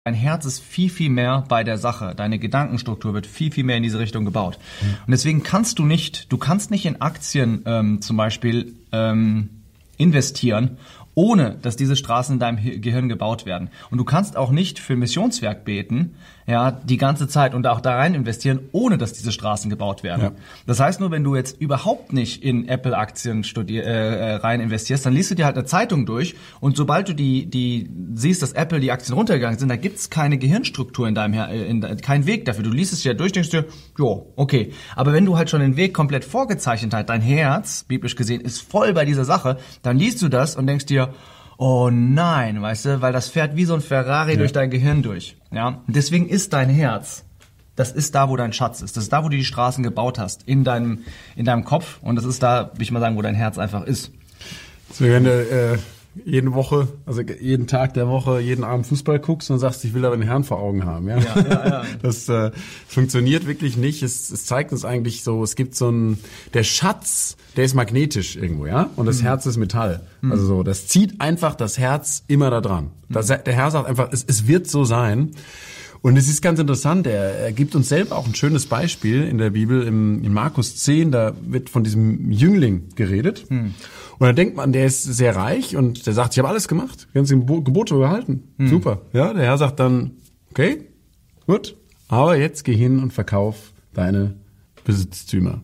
Dein Herz ist viel, viel mehr bei der Sache. Deine Gedankenstruktur wird viel, viel mehr in diese Richtung gebaut. Und deswegen kannst du nicht in Aktien zum Beispiel investieren, ohne dass diese Straßen in deinem Gehirn gebaut werden. Und du kannst auch nicht für Missionswerk beten, ja, die ganze Zeit und auch da rein investieren, ohne dass diese Straßen gebaut werden. Ja. Das heißt nur, wenn du jetzt überhaupt nicht in Apple-Aktien rein investierst, dann liest du dir halt eine Zeitung durch und sobald du die siehst, dass Apple die Aktien runtergegangen sind, da gibt's keine Gehirnstruktur in deinem keinen Weg dafür. Du liest es ja durch, denkst dir, jo, okay. Aber wenn du halt schon den Weg komplett vorgezeichnet hast, dein Herz, biblisch gesehen, ist voll bei dieser Sache, dann liest du das und denkst dir, oh nein, weißt du, weil das fährt wie so ein Ferrari durch dein Gehirn durch. Ja, und deswegen ist dein Herz, das ist da, wo dein Schatz ist. Das ist da, wo du die Straßen gebaut hast, in deinem Kopf. Und das ist da, will ich mal sagen, wo dein Herz einfach ist. So, wenn du jede Woche, also jeden Tag der Woche, jeden Abend Fußball guckst und sagst, ich will aber den Herrn vor Augen haben. Ja. Das funktioniert wirklich nicht. Es zeigt uns eigentlich so, es gibt der Schatz, der ist magnetisch irgendwo, ja, und das Herz ist Metall. Also so, das zieht einfach das Herz immer da dran. Der Herr sagt einfach, es wird so sein. Und es ist ganz interessant, er gibt uns selber auch ein schönes Beispiel in der Bibel, in Markus 10, da wird von diesem Jüngling geredet. Und dann denkt man, der ist sehr reich und der sagt, ich habe alles gemacht, die ganzen Gebote gehalten. Super. Ja, der Herr sagt dann, okay, gut, aber jetzt geh hin und verkauf deine Besitztümer.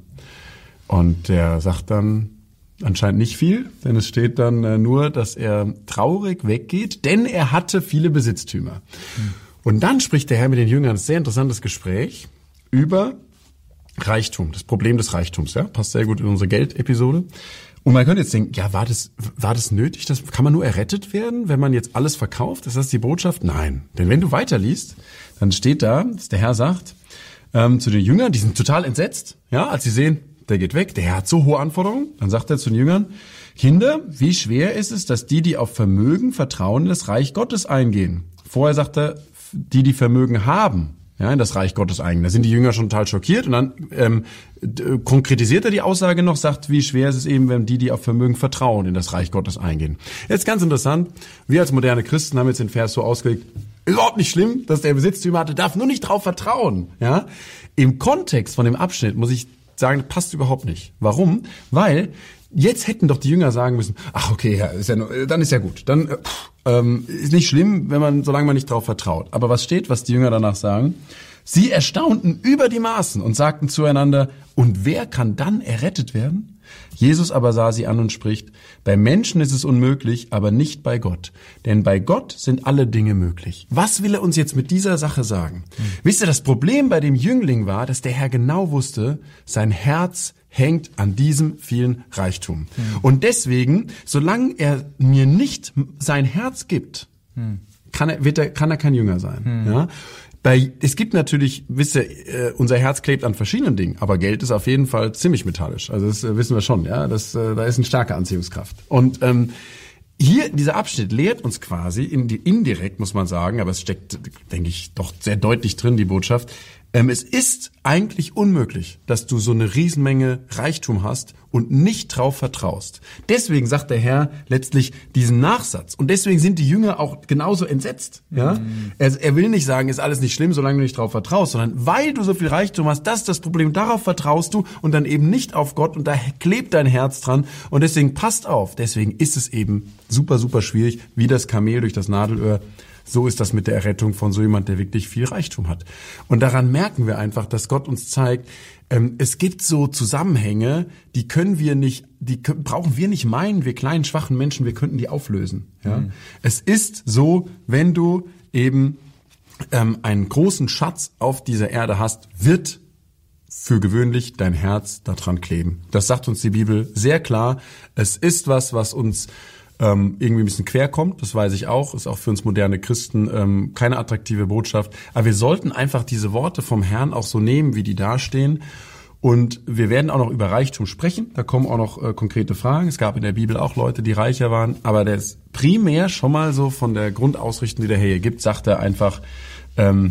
Und der sagt dann anscheinend nicht viel, denn es steht dann nur, dass er traurig weggeht, denn er hatte viele Besitztümer. Und dann spricht der Herr mit den Jüngern, ein sehr interessantes Gespräch über Reichtum, das Problem des Reichtums. Ja, passt sehr gut in unsere Geldepisode. Und man könnte jetzt denken, ja, war das nötig? Kann man nur errettet werden, wenn man jetzt alles verkauft? Ist das die Botschaft? Nein. Denn wenn du weiterliest, dann steht da, dass der Herr sagt zu den Jüngern, die sind total entsetzt, ja, als sie sehen, der geht weg, der Herr hat so hohe Anforderungen. Dann sagt er zu den Jüngern, Kinder, wie schwer ist es, dass die auf Vermögen vertrauen, in das Reich Gottes eingehen? Vorher sagt er, die Vermögen haben, ja, in das Reich Gottes eingehen. Da sind die Jünger schon total schockiert und dann konkretisiert er die Aussage noch, sagt, wie schwer ist es eben, wenn die auf Vermögen vertrauen, in das Reich Gottes eingehen. Jetzt ganz interessant, wir als moderne Christen haben jetzt den Vers so ausgelegt, überhaupt nicht schlimm, dass der Besitztümer hatte, darf nur nicht drauf vertrauen. Ja, im Kontext von dem Abschnitt muss ich sagen, passt überhaupt nicht. Warum? Weil jetzt hätten doch die Jünger sagen müssen, ach okay, ja, dann ist ja gut. Dann ist nicht schlimm, solange man nicht drauf vertraut. Aber was steht, was die Jünger danach sagen? Sie erstaunten über die Maßen und sagten zueinander, und wer kann dann errettet werden? Jesus aber sah sie an und spricht, bei Menschen ist es unmöglich, aber nicht bei Gott. Denn bei Gott sind alle Dinge möglich. Was will er uns jetzt mit dieser Sache sagen? Wisst ihr, das Problem bei dem Jüngling war, dass der Herr genau wusste, sein Herz hängt an diesem vielen Reichtum. Und deswegen, solange er mir nicht sein Herz gibt, kann er kein Jünger sein. Ja? Es gibt natürlich, wisst ihr, unser Herz klebt an verschiedenen Dingen, aber Geld ist auf jeden Fall ziemlich metallisch. Also das wissen wir schon, ja, da ist eine starke Anziehungskraft. Und hier, dieser Abschnitt lehrt uns quasi, indirekt muss man sagen, aber es steckt, denke ich, doch sehr deutlich drin, die Botschaft, es ist eigentlich unmöglich, dass du so eine Riesenmenge Reichtum hast und nicht drauf vertraust. Deswegen sagt der Herr letztlich diesen Nachsatz. Und deswegen sind die Jünger auch genauso entsetzt. Ja? Er will nicht sagen, ist alles nicht schlimm, solange du nicht drauf vertraust, sondern weil du so viel Reichtum hast, das ist das Problem, darauf vertraust du und dann eben nicht auf Gott und da klebt dein Herz dran. Und deswegen passt auf, deswegen ist es eben super, super schwierig, wie das Kamel durch das Nadelöhr. So ist das mit der Errettung von so jemand, der wirklich viel Reichtum hat. Und daran merken wir einfach, dass Gott uns zeigt, es gibt so Zusammenhänge, die brauchen wir nicht meinen, wir kleinen, schwachen Menschen, wir könnten die auflösen. Ja? Es ist so, wenn du eben einen großen Schatz auf dieser Erde hast, wird für gewöhnlich dein Herz daran kleben. Das sagt uns die Bibel sehr klar. Es ist was uns irgendwie ein bisschen quer kommt, das weiß ich auch, ist auch für uns moderne Christen keine attraktive Botschaft. Aber wir sollten einfach diese Worte vom Herrn auch so nehmen, wie die dastehen. Und wir werden auch noch über Reichtum sprechen. Da kommen auch noch konkrete Fragen. Es gab in der Bibel auch Leute, die reicher waren. Aber der ist primär schon mal so von der Grundausrichtung, die der Herr hier gibt, sagt er einfach, wenn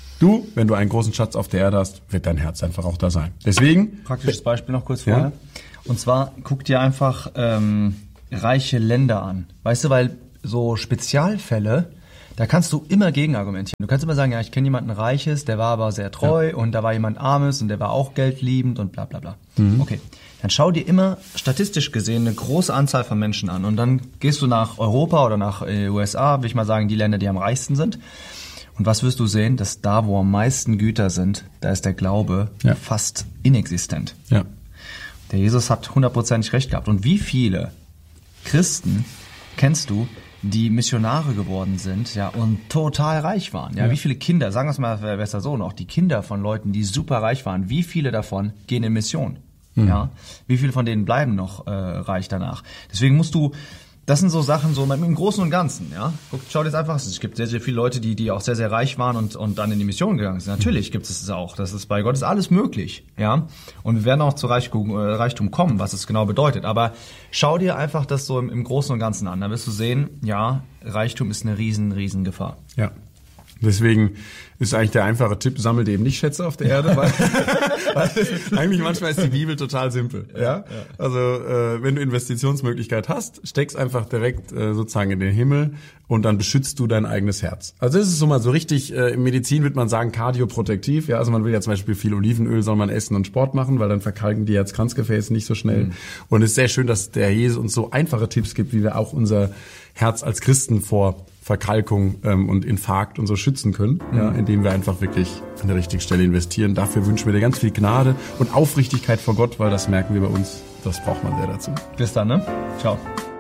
du einen großen Schatz auf der Erde hast, wird dein Herz einfach auch da sein. Deswegen praktisches Beispiel noch kurz vorher. Ja? Und zwar guck dir einfach reiche Länder an. Weißt du, weil so Spezialfälle, Da kannst du immer gegenargumentieren. Du kannst immer sagen, ja, ich kenne jemanden Reiches, der war aber sehr treu und da war jemand Armes und der war auch geldliebend und bla bla bla. Okay, dann schau dir immer statistisch gesehen eine große Anzahl von Menschen an und dann gehst du nach Europa oder nach USA, will ich mal sagen, die Länder, die am reichsten sind. Und was wirst du sehen? Dass da, wo am meisten Güter sind, da ist der Glaube fast inexistent. Ja. Der Jesus hat 100% recht gehabt. Und wie viele Christen kennst du, die Missionare geworden sind, ja, und total reich waren? Ja, wie viele Kinder, sagen wir es mal besser so noch, die Kinder von Leuten, die super reich waren, wie viele davon gehen in Mission? Ja, wie viele von denen bleiben noch reich danach? Deswegen das sind so Sachen, so im Großen und Ganzen, ja. Schau dir das einfach an. Es gibt sehr, sehr viele Leute, die auch sehr, sehr reich waren und dann in die Mission gegangen sind. Natürlich gibt es auch. Das ist bei Gott ist alles möglich, ja. Und wir werden auch zu Reichtum kommen, was es genau bedeutet. Aber schau dir einfach das so im Großen und Ganzen an. Da wirst du sehen, ja, Reichtum ist eine riesen Gefahr. Ja. Deswegen ist eigentlich der einfache Tipp, sammelt eben nicht Schätze auf der Erde, weil eigentlich manchmal ist die Bibel total simpel. Ja? Also wenn du Investitionsmöglichkeit hast, steck's einfach direkt sozusagen in den Himmel und dann beschützt du dein eigenes Herz. Also das ist so mal so richtig, in Medizin würde man sagen kardioprotektiv. Ja? Also man will ja zum Beispiel viel Olivenöl, soll man essen und Sport machen, weil dann verkalken die Herz-Kranzgefäße nicht so schnell. Und es ist sehr schön, dass der Jesus uns so einfache Tipps gibt, wie wir auch unser Herz als Christen vor Verkalkung und Infarkt und so schützen können, ja, indem wir einfach wirklich an der richtigen Stelle investieren. Dafür wünschen wir dir ganz viel Gnade und Aufrichtigkeit vor Gott, weil das merken wir bei uns, das braucht man sehr dazu. Bis dann, ne? Ciao.